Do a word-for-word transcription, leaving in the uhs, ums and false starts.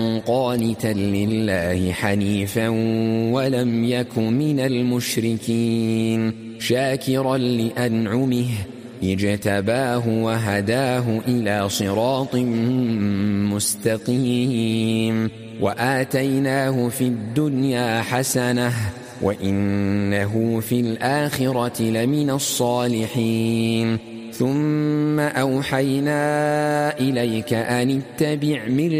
قانتا لله حنيفا ولم يك من المشركين شاكرا لأنعمه اجتباه وهداه إلى صراط مستقيم وآتيناه في الدنيا حسنة وإنه في الآخرة لمن الصالحين ثم أوحينا إليك أن اتبع ملة